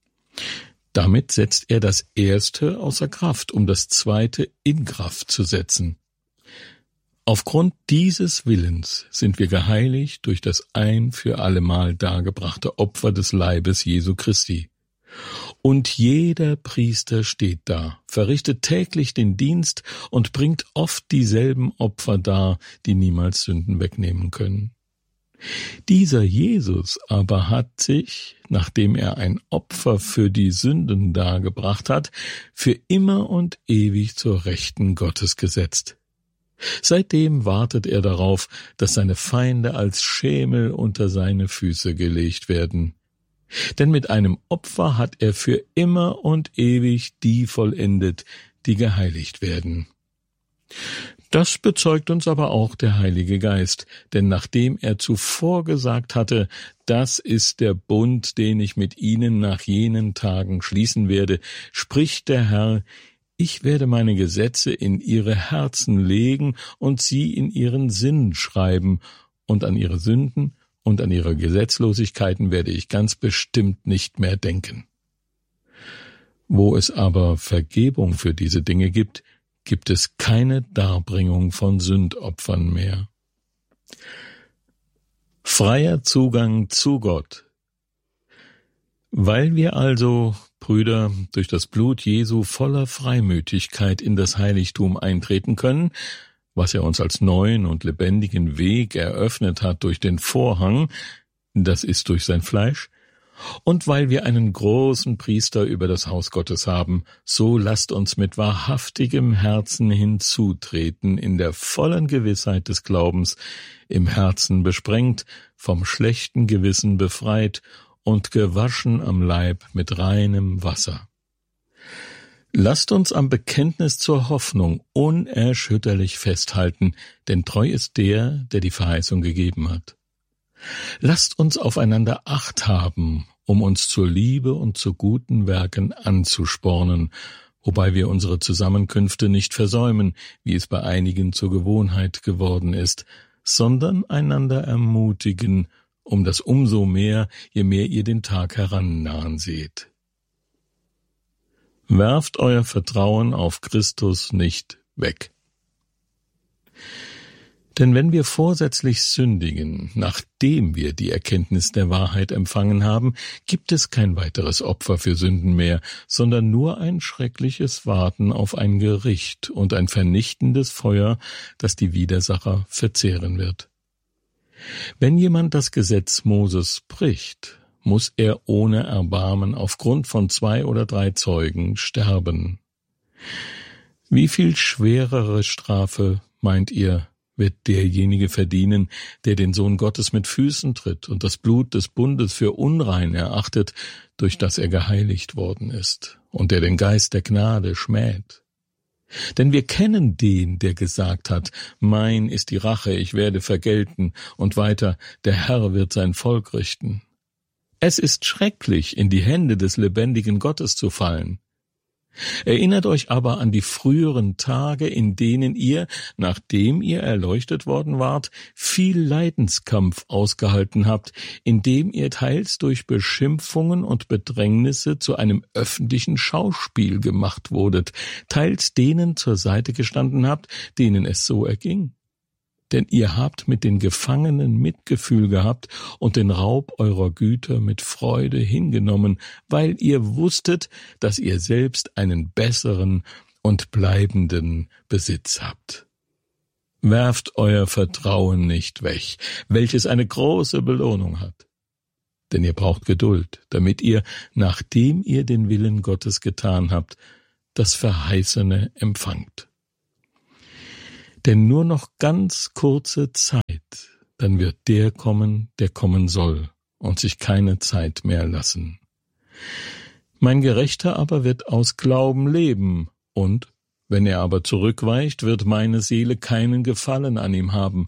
Damit setzt er das Erste außer Kraft, um das Zweite in Kraft zu setzen. Aufgrund dieses Willens sind wir geheiligt durch das ein für allemal dargebrachte Opfer des Leibes Jesu Christi. Und jeder Priester steht da, verrichtet täglich den Dienst und bringt oft dieselben Opfer dar, die niemals Sünden wegnehmen können. Dieser Jesus aber hat sich, nachdem er ein Opfer für die Sünden dargebracht hat, für immer und ewig zur Rechten Gottes gesetzt. Seitdem wartet er darauf, dass seine Feinde als Schemel unter seine Füße gelegt werden. Denn mit einem Opfer hat er für immer und ewig die vollendet, die geheiligt werden. Das bezeugt uns aber auch der Heilige Geist, denn nachdem er zuvor gesagt hatte, das ist der Bund, den ich mit ihnen nach jenen Tagen schließen werde, spricht der Herr: Ich werde meine Gesetze in ihre Herzen legen und sie in ihren Sinn schreiben, und an ihre Sünden und an ihre Gesetzlosigkeiten werde ich ganz bestimmt nicht mehr denken. Wo es aber Vergebung für diese Dinge gibt, gibt es keine Darbringung von Sündopfern mehr. Freier Zugang zu Gott. Weil wir also, Brüder, durch das Blut Jesu voller Freimütigkeit in das Heiligtum eintreten können, was er uns als neuen und lebendigen Weg eröffnet hat durch den Vorhang, das ist durch sein Fleisch, und weil wir einen großen Priester über das Haus Gottes haben, so lasst uns mit wahrhaftigem Herzen hinzutreten, in der vollen Gewissheit des Glaubens, im Herzen besprengt, vom schlechten Gewissen befreit und gewaschen am Leib mit reinem Wasser. Lasst uns am Bekenntnis zur Hoffnung unerschütterlich festhalten, denn treu ist der, der die Verheißung gegeben hat. Lasst uns aufeinander Acht haben, um uns zur Liebe und zu guten Werken anzuspornen, wobei wir unsere Zusammenkünfte nicht versäumen, wie es bei einigen zur Gewohnheit geworden ist, sondern einander ermutigen, um das umso mehr, je mehr ihr den Tag herannahen seht. Werft euer Vertrauen auf Christus nicht weg. Denn wenn wir vorsätzlich sündigen, nachdem wir die Erkenntnis der Wahrheit empfangen haben, gibt es kein weiteres Opfer für Sünden mehr, sondern nur ein schreckliches Warten auf ein Gericht und ein vernichtendes Feuer, das die Widersacher verzehren wird. Wenn jemand das Gesetz Moses bricht, muss er ohne Erbarmen aufgrund von zwei oder drei Zeugen sterben. Wie viel schwerere Strafe, meint ihr, wird derjenige verdienen, der den Sohn Gottes mit Füßen tritt und das Blut des Bundes für unrein erachtet, durch das er geheiligt worden ist, und der den Geist der Gnade schmäht? Denn wir kennen den, der gesagt hat, mein ist die Rache, ich werde vergelten, und weiter, der Herr wird sein Volk richten. Es ist schrecklich, in die Hände des lebendigen Gottes zu fallen. Erinnert euch aber an die früheren Tage, in denen ihr, nachdem ihr erleuchtet worden wart, viel Leidenskampf ausgehalten habt, indem ihr teils durch Beschimpfungen und Bedrängnisse zu einem öffentlichen Schauspiel gemacht wurdet, teils denen zur Seite gestanden habt, denen es so erging. denn ihr habt mit den Gefangenen Mitgefühl gehabt und den Raub eurer Güter mit Freude hingenommen, weil ihr wusstet, dass ihr selbst einen besseren und bleibenden Besitz habt. Werft euer Vertrauen nicht weg, welches eine große Belohnung hat. Denn ihr braucht Geduld, damit ihr, nachdem ihr den Willen Gottes getan habt, das Verheißene empfangt. Denn nur noch ganz kurze Zeit, dann wird der kommen, der kommen soll, und sich keine Zeit mehr lassen. Mein Gerechter aber wird aus Glauben leben, und, wenn er aber zurückweicht, wird meine Seele keinen Gefallen an ihm haben.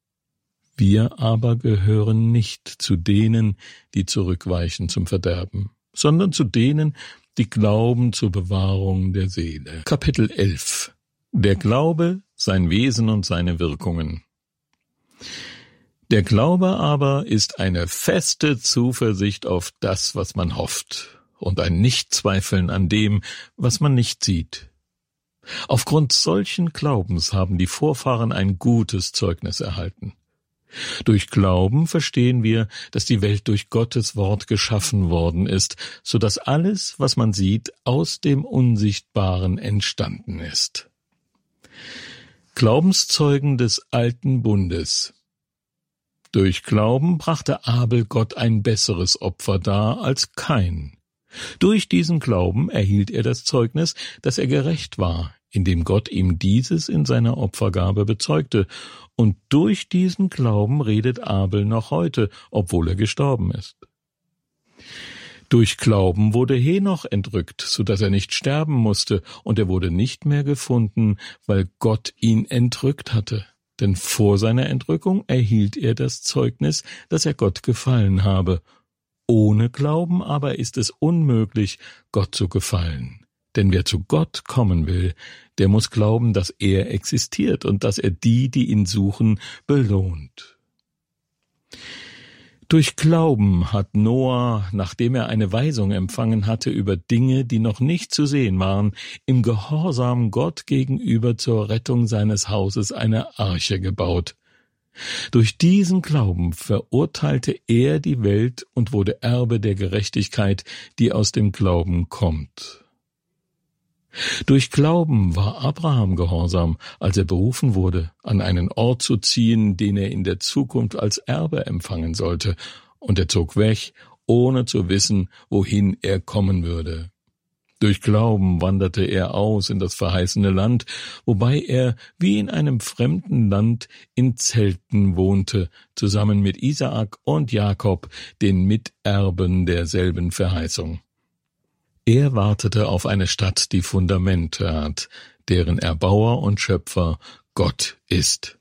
Wir aber gehören nicht zu denen, die zurückweichen zum Verderben, sondern zu denen, die glauben zur Bewahrung der Seele. Kapitel elf. Der Glaube, sein Wesen und seine Wirkungen. Der Glaube aber ist eine feste Zuversicht auf das, was man hofft, und ein Nichtzweifeln an dem, was man nicht sieht. Aufgrund solchen Glaubens haben die Vorfahren ein gutes Zeugnis erhalten. Durch Glauben verstehen wir, dass die Welt durch Gottes Wort geschaffen worden ist, so dass alles, was man sieht, aus dem Unsichtbaren entstanden ist. Glaubenszeugen des Alten Bundes. Durch Glauben brachte Abel Gott ein besseres Opfer dar als Kain. Durch diesen Glauben erhielt er das Zeugnis, dass er gerecht war, indem Gott ihm dieses in seiner Opfergabe bezeugte, und durch diesen Glauben redet Abel noch heute, obwohl er gestorben ist. Durch Glauben wurde Henoch entrückt, so dass er nicht sterben musste, und er wurde nicht mehr gefunden, weil Gott ihn entrückt hatte. Denn vor seiner Entrückung erhielt er das Zeugnis, dass er Gott gefallen habe. Ohne Glauben aber ist es unmöglich, Gott zu gefallen. Denn wer zu Gott kommen will, der muss glauben, dass er existiert und dass er die, die ihn suchen, belohnt. Durch Glauben hat Noah, nachdem er eine Weisung empfangen hatte über Dinge, die noch nicht zu sehen waren, im Gehorsam Gott gegenüber zur Rettung seines Hauses eine Arche gebaut. Durch diesen Glauben verurteilte er die Welt und wurde Erbe der Gerechtigkeit, die aus dem Glauben kommt. Durch Glauben war Abraham gehorsam, als er berufen wurde, an einen Ort zu ziehen, den er in der Zukunft als Erbe empfangen sollte, und er zog weg, ohne zu wissen, wohin er kommen würde. Durch Glauben wanderte er aus in das verheißene Land, wobei er, wie in einem fremden Land, in Zelten wohnte, zusammen mit Isaak und Jakob, den Miterben derselben Verheißung. Er wartete auf eine Stadt, die Fundamente hat, deren Erbauer und Schöpfer Gott ist.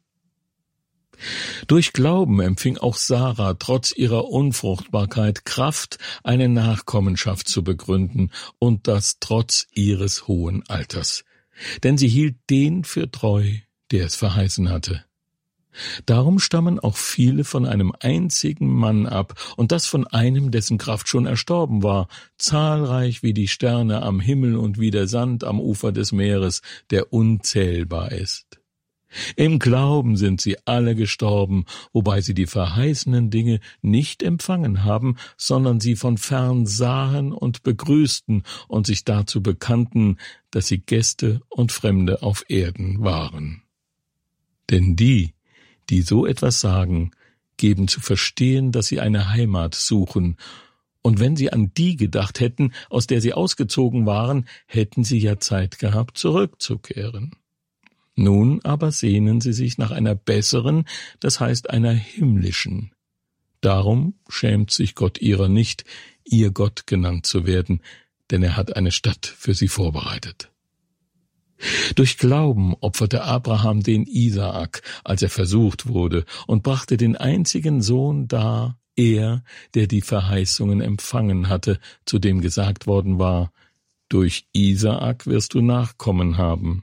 Durch Glauben empfing auch Sarah trotz ihrer Unfruchtbarkeit Kraft, eine Nachkommenschaft zu begründen, und das trotz ihres hohen Alters. Denn sie hielt den für treu, der es verheißen hatte. Darum stammen auch viele von einem einzigen Mann ab, und das von einem, dessen Kraft schon erstorben war, zahlreich wie die Sterne am Himmel und wie der Sand am Ufer des Meeres, der unzählbar ist. Im Glauben sind sie alle gestorben, wobei sie die verheißenen Dinge nicht empfangen haben, sondern sie von fern sahen und begrüßten und sich dazu bekannten, dass sie Gäste und Fremde auf Erden waren. Denn die, die so etwas sagen, geben zu verstehen, dass sie eine Heimat suchen, und wenn sie an die gedacht hätten, aus der sie ausgezogen waren, hätten sie ja Zeit gehabt, zurückzukehren. Nun aber sehnen sie sich nach einer besseren, das heißt einer himmlischen. Darum schämt sich Gott ihrer nicht, ihr Gott genannt zu werden, denn er hat eine Stadt für sie vorbereitet. Durch Glauben opferte Abraham den Isaak, als er versucht wurde, und brachte den einzigen Sohn dar, er, der die Verheißungen empfangen hatte, zu dem gesagt worden war, durch Isaak wirst du Nachkommen haben.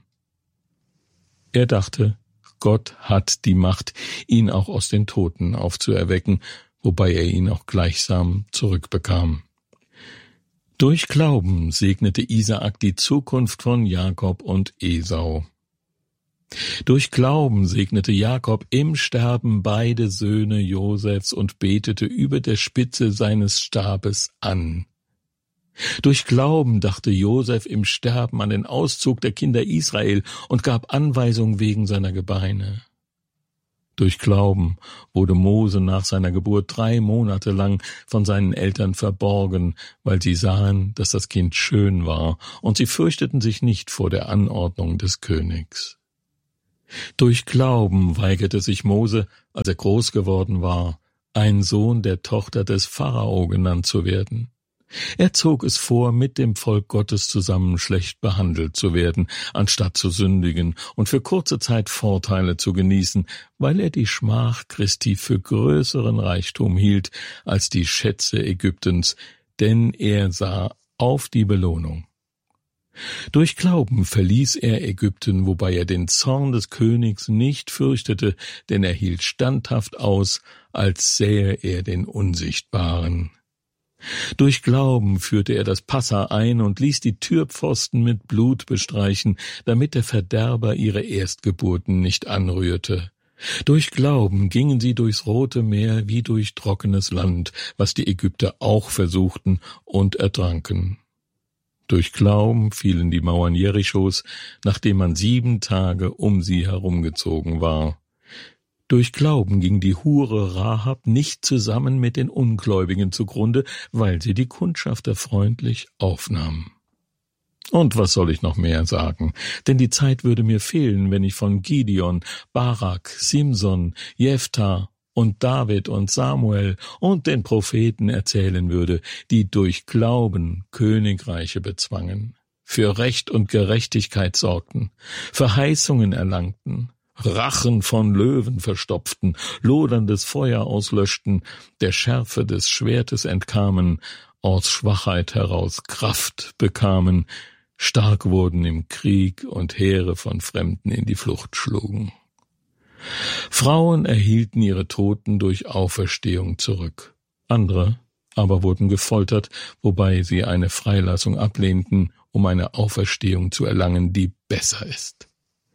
Er dachte, Gott hat die Macht, ihn auch aus den Toten aufzuerwecken, wobei er ihn auch gleichsam zurückbekam. Durch Glauben segnete Isaak die Zukunft von Jakob und Esau. Durch Glauben segnete Jakob im Sterben beide Söhne Josefs und betete über der Spitze seines Stabes an. Durch Glauben dachte Josef im Sterben an den Auszug der Kinder Israel und gab Anweisung wegen seiner Gebeine. Durch Glauben wurde Mose nach seiner Geburt drei Monate lang von seinen Eltern verborgen, weil sie sahen, dass das Kind schön war, und sie fürchteten sich nicht vor der Anordnung des Königs. Durch Glauben weigerte sich Mose, als er groß geworden war, ein Sohn der Tochter des Pharao genannt zu werden. Er zog es vor, mit dem Volk Gottes zusammen schlecht behandelt zu werden, anstatt zu sündigen und für kurze Zeit Vorteile zu genießen, weil er die Schmach Christi für größeren Reichtum hielt als die Schätze Ägyptens, denn er sah auf die Belohnung. Durch Glauben verließ er Ägypten, wobei er den Zorn des Königs nicht fürchtete, denn er hielt standhaft aus, als sähe er den Unsichtbaren. Durch Glauben führte er das Passa ein und ließ die Türpfosten mit Blut bestreichen, damit der Verderber ihre Erstgeburten nicht anrührte. Durch Glauben gingen sie durchs Rote Meer wie durch trockenes Land, was die Ägypter auch versuchten und ertranken. Durch Glauben fielen die Mauern Jerichos, nachdem man sieben Tage um sie herumgezogen war. Durch Glauben ging die Hure Rahab nicht zusammen mit den Ungläubigen zugrunde, weil sie die Kundschafter freundlich aufnahm. Und was soll ich noch mehr sagen? Denn die Zeit würde mir fehlen, wenn ich von Gideon, Barak, Simson, Jephthah und David und Samuel und den Propheten erzählen würde, die durch Glauben Königreiche bezwangen, für Recht und Gerechtigkeit sorgten, Verheißungen erlangten, Rachen von Löwen verstopften, loderndes Feuer auslöschten, der Schärfe des Schwertes entkamen, aus Schwachheit heraus Kraft bekamen, stark wurden im Krieg und Heere von Fremden in die Flucht schlugen. Frauen erhielten ihre Toten durch Auferstehung zurück. Andere aber wurden gefoltert, wobei sie eine Freilassung ablehnten, um eine Auferstehung zu erlangen, die besser ist.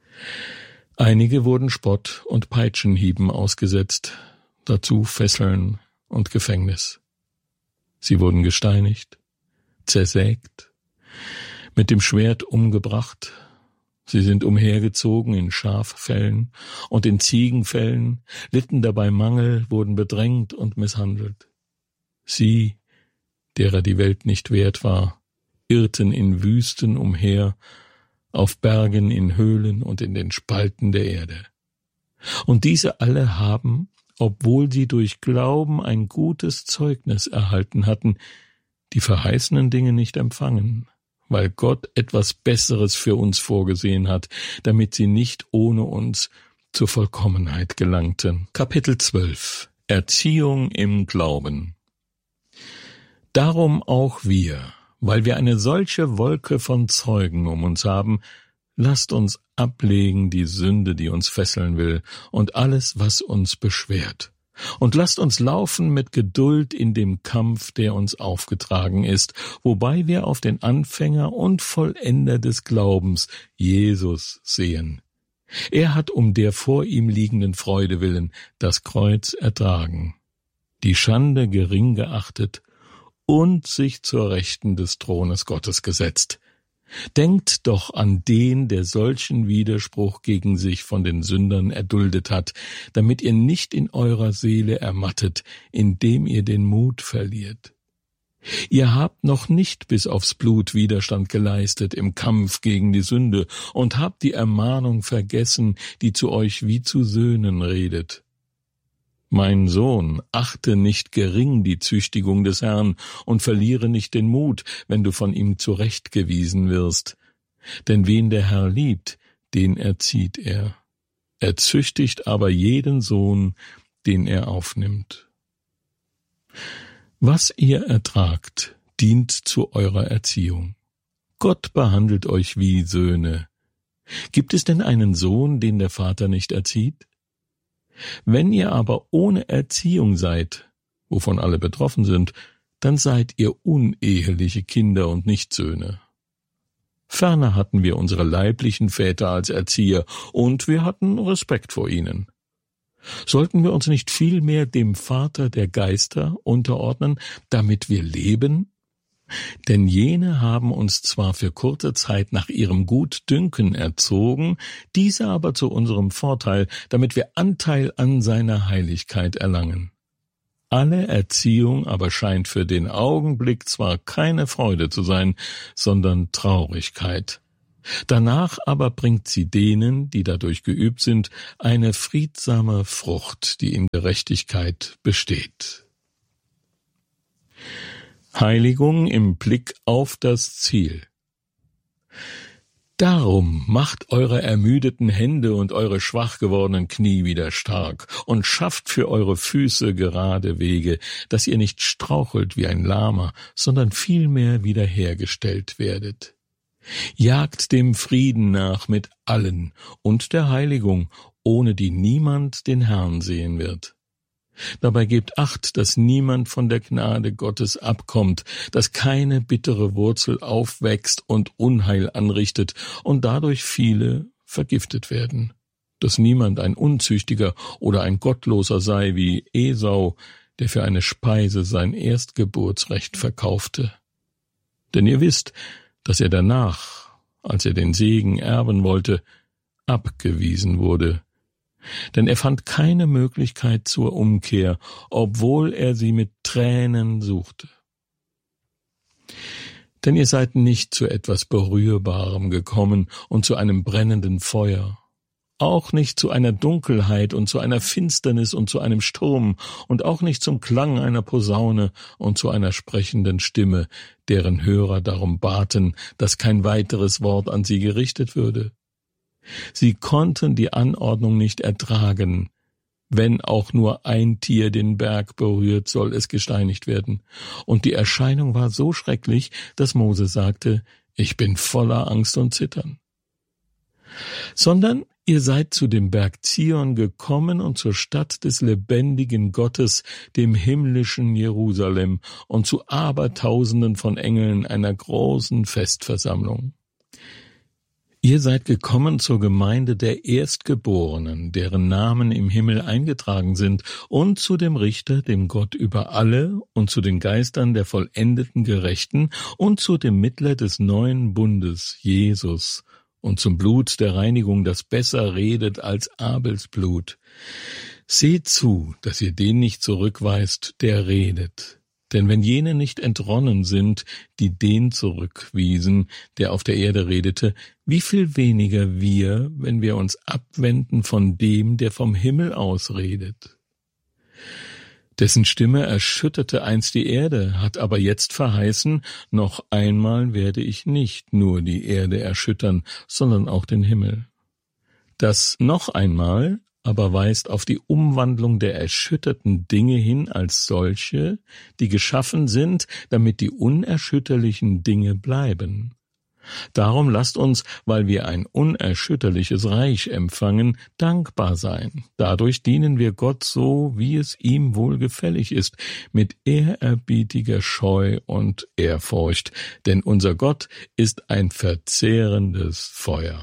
Einige wurden Spott und Peitschenhieben ausgesetzt, dazu Fesseln und Gefängnis. Sie wurden gesteinigt, zersägt, mit dem Schwert umgebracht. Sie sind umhergezogen in Schaffällen und in Ziegenfällen, litten dabei Mangel, wurden bedrängt und misshandelt. Sie, derer die Welt nicht wert war, irrten in Wüsten umher, auf Bergen, in Höhlen und in den Spalten der Erde. Und diese alle haben, obwohl sie durch Glauben ein gutes Zeugnis erhalten hatten, die verheißenen Dinge nicht empfangen, weil Gott etwas Besseres für uns vorgesehen hat, damit sie nicht ohne uns zur Vollkommenheit gelangten. Kapitel zwölf. Erziehung im Glauben. Darum auch wir, weil wir eine solche Wolke von Zeugen um uns haben, lasst uns ablegen die Sünde, die uns fesseln will, und alles, was uns beschwert. Und lasst uns laufen mit Geduld in dem Kampf, der uns aufgetragen ist, wobei wir auf den Anfänger und Vollender des Glaubens, Jesus, sehen. Er hat um der vor ihm liegenden Freude willen das Kreuz ertragen, die Schande gering geachtet und sich zur Rechten des Thrones Gottes gesetzt. Denkt doch an den, der solchen Widerspruch gegen sich von den Sündern erduldet hat, damit ihr nicht in eurer Seele ermattet, indem ihr den Mut verliert. Ihr habt noch nicht bis aufs Blut Widerstand geleistet im Kampf gegen die Sünde und habt die Ermahnung vergessen, die zu euch wie zu Söhnen redet. Mein Sohn, achte nicht gering die Züchtigung des Herrn und verliere nicht den Mut, wenn du von ihm zurechtgewiesen wirst. Denn wen der Herr liebt, den erzieht er. Er züchtigt aber jeden Sohn, den er aufnimmt. Was ihr ertragt, dient zu eurer Erziehung. Gott behandelt euch wie Söhne. Gibt es denn einen Sohn, den der Vater nicht erzieht? Wenn ihr aber ohne Erziehung seid, wovon alle betroffen sind, dann seid ihr uneheliche Kinder und nicht Söhne. Ferner hatten wir unsere leiblichen Väter als Erzieher, und wir hatten Respekt vor ihnen. Sollten wir uns nicht vielmehr dem Vater der Geister unterordnen, damit wir leben? Denn jene haben uns zwar für kurze Zeit nach ihrem Gutdünken erzogen, diese aber zu unserem Vorteil, damit wir Anteil an seiner Heiligkeit erlangen. Alle Erziehung aber scheint für den Augenblick zwar keine Freude zu sein, sondern Traurigkeit. Danach aber bringt sie denen, die dadurch geübt sind, eine friedsame Frucht, die in Gerechtigkeit besteht. Heiligung im Blick auf das Ziel. Darum macht eure ermüdeten Hände und eure schwach gewordenen Knie wieder stark und schafft für eure Füße gerade Wege, dass ihr nicht strauchelt wie ein Lahmer, sondern vielmehr wiederhergestellt werdet. Jagt dem Frieden nach mit allen und der Heiligung, ohne die niemand den Herrn sehen wird. Dabei gebt Acht, dass niemand von der Gnade Gottes abkommt, dass keine bittere Wurzel aufwächst und Unheil anrichtet und dadurch viele vergiftet werden. Dass niemand ein Unzüchtiger oder ein Gottloser sei wie Esau, der für eine Speise sein Erstgeburtsrecht verkaufte. Denn ihr wisst, dass er danach, als er den Segen erben wollte, abgewiesen wurde. Denn er fand keine Möglichkeit zur Umkehr, obwohl er sie mit Tränen suchte. Denn ihr seid nicht zu etwas Berührbarem gekommen und zu einem brennenden Feuer, auch nicht zu einer Dunkelheit und zu einer Finsternis und zu einem Sturm und auch nicht zum Klang einer Posaune und zu einer sprechenden Stimme, deren Hörer darum baten, dass kein weiteres Wort an sie gerichtet würde. Sie konnten die Anordnung nicht ertragen. Wenn auch nur ein Tier den Berg berührt, soll es gesteinigt werden. Und die Erscheinung war so schrecklich, dass Mose sagte, ich bin voller Angst und Zittern. Sondern ihr seid zu dem Berg Zion gekommen und zur Stadt des lebendigen Gottes, dem himmlischen Jerusalem, und zu Abertausenden von Engeln einer großen Festversammlung. Ihr seid gekommen zur Gemeinde der Erstgeborenen, deren Namen im Himmel eingetragen sind, und zu dem Richter, dem Gott über alle, und zu den Geistern der vollendeten Gerechten, und zu dem Mittler des neuen Bundes, Jesus, und zum Blut der Reinigung, das besser redet als Abels Blut. Seht zu, dass ihr den nicht zurückweist, der redet. Denn wenn jene nicht entronnen sind, die den zurückwiesen, der auf der Erde redete, wie viel weniger wir, wenn wir uns abwenden von dem, der vom Himmel aus redet. Dessen Stimme erschütterte einst die Erde, hat aber jetzt verheißen, noch einmal werde ich nicht nur die Erde erschüttern, sondern auch den Himmel. Das noch einmal aber weist auf die Umwandlung der erschütterten Dinge hin als solche, die geschaffen sind, damit die unerschütterlichen Dinge bleiben. Darum lasst uns, weil wir ein unerschütterliches Reich empfangen, dankbar sein. Dadurch dienen wir Gott so, wie es ihm wohlgefällig ist, mit ehrerbietiger Scheu und Ehrfurcht, denn unser Gott ist ein verzehrendes Feuer.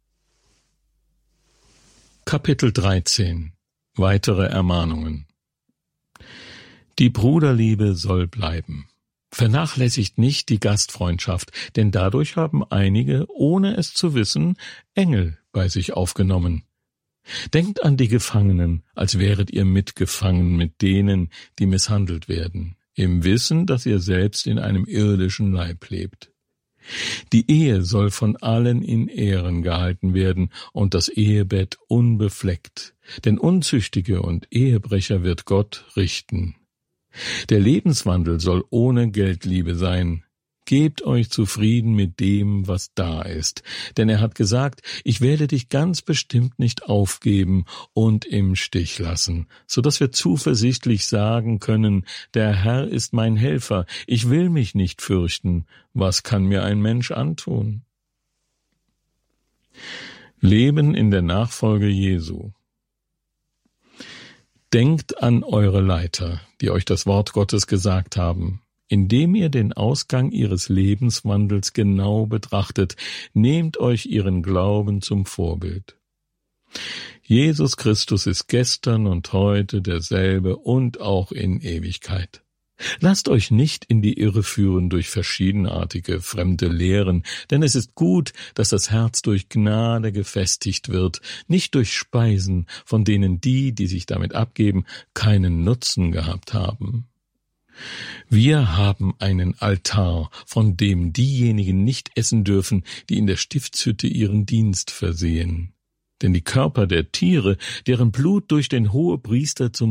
Kapitel dreizehn. Weitere Ermahnungen. Die Bruderliebe soll bleiben. Vernachlässigt nicht die Gastfreundschaft, denn dadurch haben einige, ohne es zu wissen, Engel bei sich aufgenommen. Denkt an die Gefangenen, als wäret ihr mitgefangen mit denen, die misshandelt werden, im Wissen, dass ihr selbst in einem irdischen Leib lebt. Die Ehe soll von allen in Ehren gehalten werden und das Ehebett unbefleckt, denn Unzüchtige und Ehebrecher wird Gott richten. Der Lebenswandel soll ohne Geldliebe sein. Gebt euch zufrieden mit dem, was da ist, denn er hat gesagt, ich werde dich ganz bestimmt nicht aufgeben und im Stich lassen, so dass wir zuversichtlich sagen können, der Herr ist mein Helfer, ich will mich nicht fürchten, was kann mir ein Mensch antun? Leben in der Nachfolge Jesu. Denkt an eure Leiter, die euch das Wort Gottes gesagt haben. indem ihr den Ausgang ihres Lebenswandels genau betrachtet. Nehmt euch ihren Glauben zum Vorbild. Jesus Christus ist gestern und heute derselbe und auch in Ewigkeit. Lasst euch nicht in die Irre führen durch verschiedenartige fremde Lehren, denn es ist gut, dass das Herz durch Gnade gefestigt wird, nicht durch Speisen, von denen die, die sich damit abgeben, keinen Nutzen gehabt haben. Wir haben einen Altar, von dem diejenigen nicht essen dürfen, die in der Stiftshütte ihren Dienst versehen. Denn die Körper der Tiere, deren Blut durch den Hohepriester zum